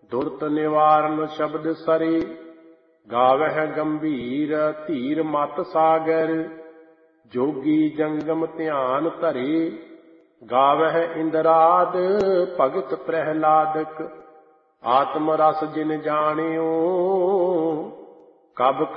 ਦੁਰਤ ਨਿਵਾਰਨ ਸ਼ਬਦ ਸਰੇ। ਗਾਵਹਿ ਗੰਭੀਰ ਧੀਰ ਮਤ ਸਾਗਰ। ਜੋਗੀ ਜੰਗਮ ਧਿਆਨ ਧਰੇ। ਗਾਵਹਿ ਇੰਦਰਾਦ ਭਗਤ ਪ੍ਰਹਿਲਾਦਕ। ਆਤਮ ਰਸ ਜਿਨ ਜਾਣਿਓ ਕਬ